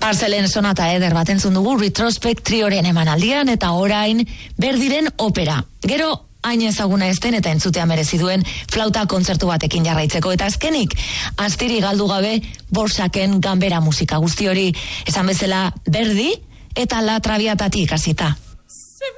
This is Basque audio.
Parcelen sonata eder bat entzun dugu Retrospect trioren emanaldian eta orain Verdiren opera. Gero hain ezaguna ezten eta entzutea merezi duen flauta kontzertu batekin jarraitzeko eta azkenik astiri galdu gabe Borsaken ganbera musika guzti hori esan bezala Verdi eta La Traviatati ikasita.